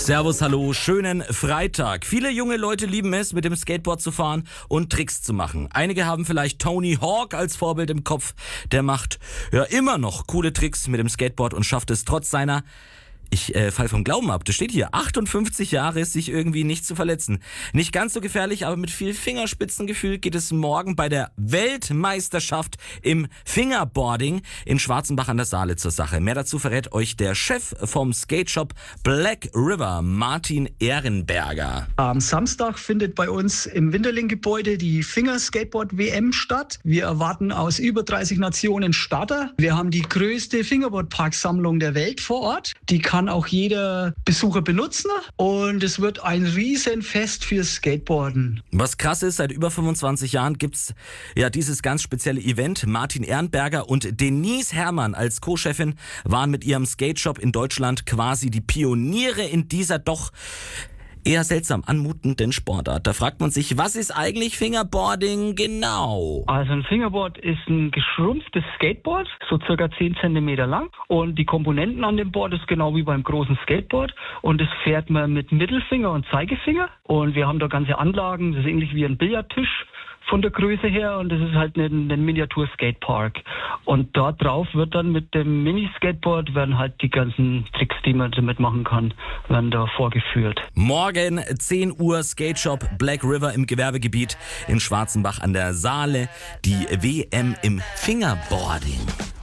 Servus, hallo, schönen Freitag. Viele junge Leute lieben es, mit dem Skateboard zu fahren und Tricks zu machen. Einige haben vielleicht Tony Hawk als Vorbild im Kopf. Der macht ja immer noch coole Tricks mit dem Skateboard und schafft es trotz seiner, ich fall vom Glauben ab, das steht hier, 58 Jahre, sich irgendwie nicht zu verletzen. Nicht ganz so gefährlich, aber mit viel Fingerspitzengefühl geht es morgen bei der Weltmeisterschaft im Fingerboarding in Schwarzenbach an der Saale zur Sache. Mehr dazu verrät euch der Chef vom Skateshop Black River, Martin Ehrenberger. Am Samstag findet bei uns im Winterling-Gebäude die Fingerskateboard-WM statt. Wir erwarten aus über 30 Nationen Starter. Wir haben die größte Fingerboard-Parksammlung der Welt vor Ort. Die kann auch jeder Besucher benutzen und es wird ein Riesenfest fürs Skateboarden. Was krass ist, seit über 25 Jahren gibt's ja dieses ganz spezielle Event. Martin Ehrenberger und Denise Herrmann als Co-Chefin waren mit ihrem Skateshop in Deutschland quasi die Pioniere in dieser doch eher seltsam anmutenden Sportart. Da fragt man sich, was ist eigentlich Fingerboarding genau? Also ein Fingerboard ist ein geschrumpftes Skateboard, so circa 10 Zentimeter lang. Und die Komponenten an dem Board ist genau wie beim großen Skateboard. Und das fährt man mit Mittelfinger und Zeigefinger. Und wir haben da ganze Anlagen, das ist ähnlich wie ein Billardtisch von der Größe her. Und das ist halt ein Miniatur-Skatepark. Und dort drauf wird dann mit dem Mini-Skateboard werden halt die ganzen Tricks, die man damit machen kann, werden da vorgeführt. Morgen 10 Uhr Skateshop Black River im Gewerbegebiet in Schwarzenbach an der Saale. Die WM im Fingerboarding.